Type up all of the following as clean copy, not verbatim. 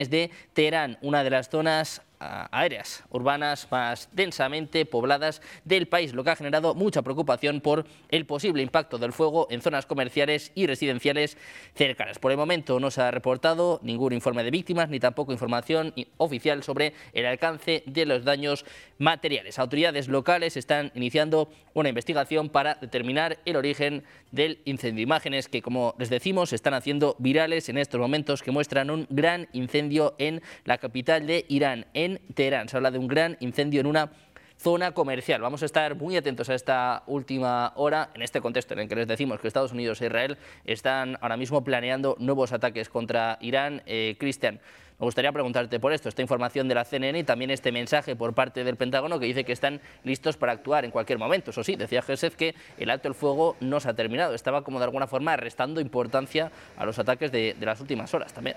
de Teherán, una de las zonas aéreas urbanas más densamente pobladas del país, lo que ha generado mucha preocupación por el posible impacto del fuego en zonas comerciales y residenciales cercanas. Por el momento no se ha reportado ningún informe de víctimas ni tampoco información oficial sobre el alcance de los daños materiales. Autoridades locales están iniciando una investigación para determinar el origen del incendio. Imágenes que, como les decimos, se están haciendo virales en estos momentos, que muestran un gran incendio en la capital de Irán, en Teherán. Se habla de un gran incendio en una zona comercial. Vamos a estar muy atentos a esta última hora, en este contexto en el que les decimos que Estados Unidos e Israel están ahora mismo planeando nuevos ataques contra Irán. Cristian, me gustaría preguntarte por esto, esta información de la CNN y también este mensaje por parte del Pentágono que dice que están listos para actuar en cualquier momento. Eso sí, decía Gesed que el alto el fuego no se ha terminado, estaba como de alguna forma restando importancia a los ataques de las últimas horas también.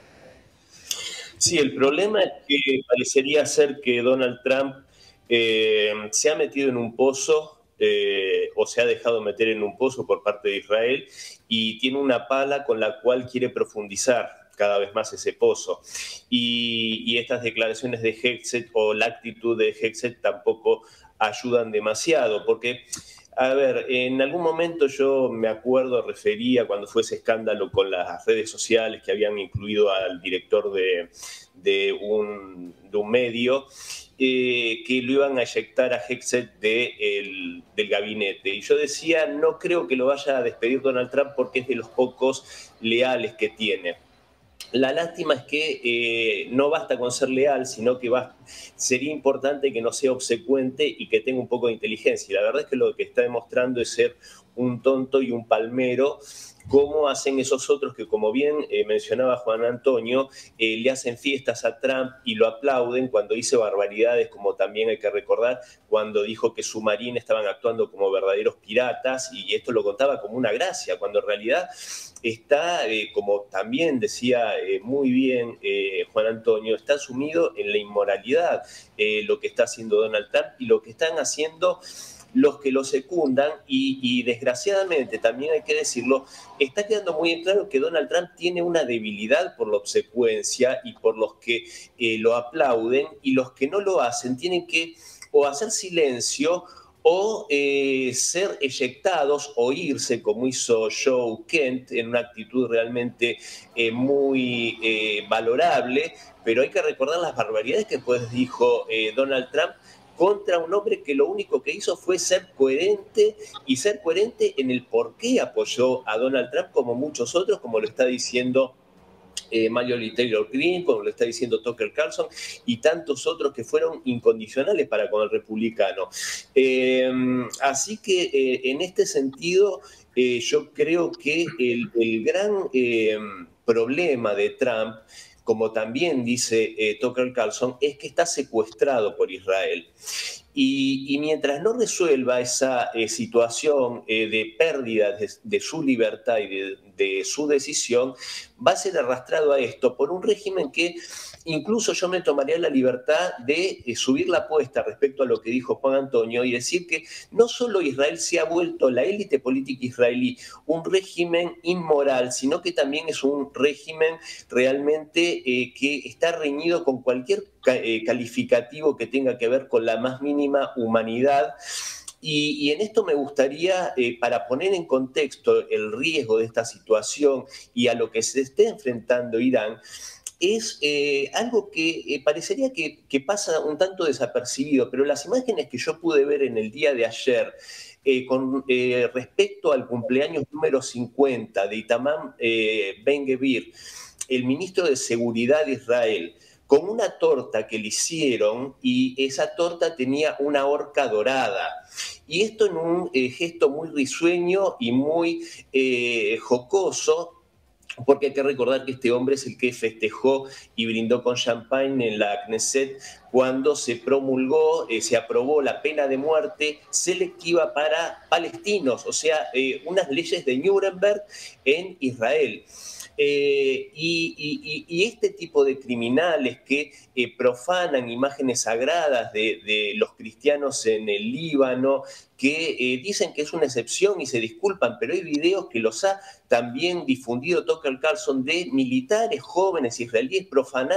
Sí, el problema es que parecería ser que Donald Trump se ha metido en un pozo o se ha dejado meter en un pozo por parte de Israel y tiene una pala con la cual quiere profundizar cada vez más ese pozo. Y estas declaraciones de Hegseth o la actitud de Hegseth tampoco ayudan demasiado, porque... A ver, en algún momento yo me acuerdo, refería cuando fue ese escándalo con las redes sociales que habían incluido al director de un medio, que lo iban a eyectar a Hegseth del gabinete. Y yo decía, no creo que lo vaya a despedir Donald Trump porque es de los pocos leales que tiene. La lástima es que no basta con ser leal, sino que sería importante que no sea obsecuente y que tenga un poco de inteligencia. Y la verdad es que lo que está demostrando es ser un tonto y un palmero, como hacen esos otros que, como bien mencionaba Juan Antonio, le hacen fiestas a Trump y lo aplauden cuando dice barbaridades, como también hay que recordar cuando dijo que su marina estaban actuando como verdaderos piratas, y esto lo contaba como una gracia, cuando en realidad está, como también decía muy bien Juan Antonio, está sumido en la inmoralidad lo que está haciendo Donald Trump y lo que están haciendo los que lo secundan, y desgraciadamente, también hay que decirlo, está quedando muy en claro que Donald Trump tiene una debilidad por la obsecuencia y por los que lo aplauden, y los que no lo hacen tienen que o hacer silencio o ser eyectados o irse, como hizo Joe Kent, en una actitud realmente muy valorable. Pero hay que recordar las barbaridades que después dijo Donald Trump contra un hombre que lo único que hizo fue ser coherente, y ser coherente en el por qué apoyó a Donald Trump, como muchos otros, como lo está diciendo Marjorie Taylor Greene, como lo está diciendo Tucker Carlson y tantos otros que fueron incondicionales para con el republicano. Así que en este sentido yo creo que el gran problema de Trump, como también dice Tucker Carlson, es que está secuestrado por Israel. Y mientras no resuelva esa situación de pérdida de su libertad y de su decisión, va a ser arrastrado a esto por un régimen que incluso yo me tomaría la libertad de subir la apuesta respecto a lo que dijo Juan Antonio y decir que no solo Israel se ha vuelto, la élite política israelí, un régimen inmoral, sino que también es un régimen realmente que está reñido con cualquier calificativo que tenga que ver con la más mínima humanidad. Y en esto me gustaría, para poner en contexto el riesgo de esta situación y a lo que se esté enfrentando Irán, es algo que parecería que pasa un tanto desapercibido, pero las imágenes que yo pude ver en el día de ayer con respecto al cumpleaños número 50 de Itamar Ben-Gvir, el ministro de Seguridad de Israel, con una torta que le hicieron, y esa torta tenía una horca dorada. Y esto en un gesto muy risueño y muy jocoso, porque hay que recordar que este hombre es el que festejó y brindó con champán en la Knesset cuando se promulgó, se aprobó la pena de muerte selectiva para palestinos, o sea, unas leyes de Nuremberg en Israel. y este tipo de criminales que profanan imágenes sagradas de los cristianos en el Líbano, que dicen que es una excepción y se disculpan, pero hay videos que los ha también difundido Tucker Carlson de militares jóvenes israelíes profanando